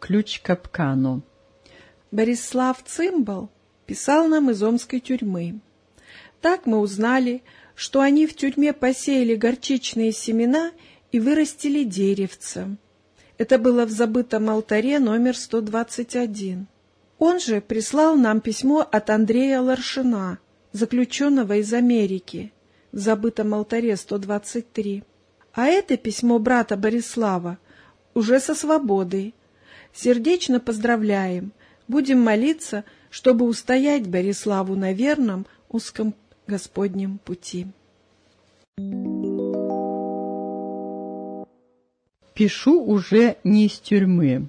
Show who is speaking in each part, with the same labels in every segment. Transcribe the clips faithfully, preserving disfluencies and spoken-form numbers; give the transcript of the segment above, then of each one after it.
Speaker 1: ключ к капкану.
Speaker 2: Борислав Цимбал писал нам из омской тюрьмы. Так мы узнали, что они в тюрьме посеяли горчичные семена и вырастили деревца. Это было в забытом алтаре номер сто двадцать один. Он же прислал нам письмо от Андрея Ларшина, заключенного из Америки, в забытом алтаре сто двадцать три. А это письмо брата Борислава уже со свободой. Сердечно поздравляем. Будем молиться, чтобы устоять Бориславу на верном узком Господнем пути.
Speaker 1: Пишу уже не из тюрьмы.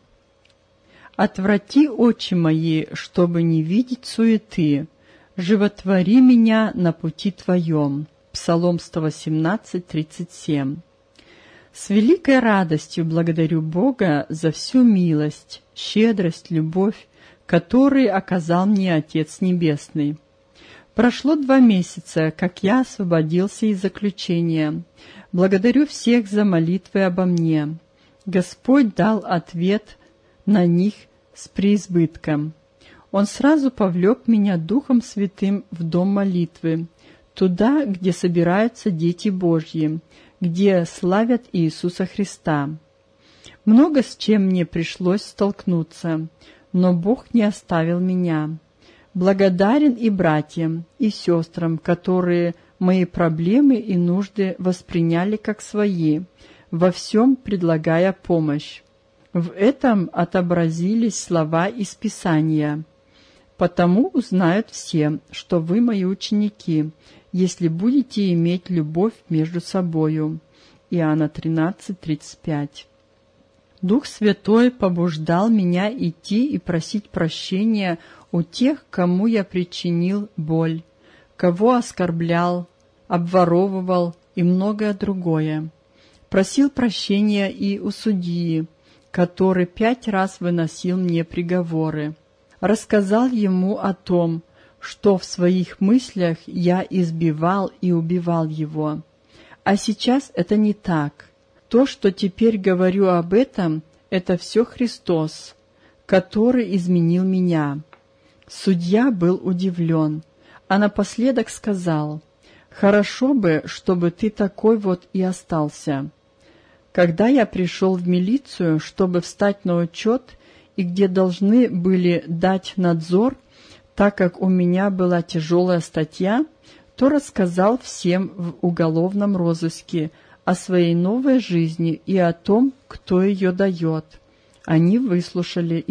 Speaker 1: Отврати очи мои, чтобы не видеть суеты. Животвори меня на пути Твоем. Псалом сто восемнадцать, тридцать семь. С великой радостью благодарю Бога за всю милость, щедрость, любовь, которые оказал мне Отец Небесный. Прошло два месяца, как я освободился из заключения. Благодарю всех за молитвы обо мне. Господь дал ответ на них с преизбытком. Он сразу повлек меня Духом Святым в дом молитвы, туда, где собираются дети Божьи, где славят Иисуса Христа. Много с чем мне пришлось столкнуться, но Бог не оставил меня. Благодарен и братьям, и сестрам, которые мои проблемы и нужды восприняли как свои, во всем предлагая помощь. В этом отобразились слова из Писания. «Потому узнают все, что вы мои ученики, если будете иметь любовь между собою». Иоанна тринадцать, тридцать пять. Дух Святой побуждал меня идти и просить прощения у тех, кому я причинил боль, кого оскорблял, обворовывал и многое другое. Просил прощения и у судьи, который пять раз выносил мне приговоры. Рассказал ему о том, что в своих мыслях я избивал и убивал его. А сейчас это не так. То, что теперь говорю об этом, это все Христос, который изменил меня. Судья был удивлен, а напоследок сказал: «Хорошо бы, чтобы ты такой вот и остался». Когда я пришел в милицию, чтобы встать на учет, и где должны были дать надзор, так как у меня была тяжелая статья, то рассказал всем в уголовном розыске о своей новой жизни и о том, кто ее дает. Они выслушали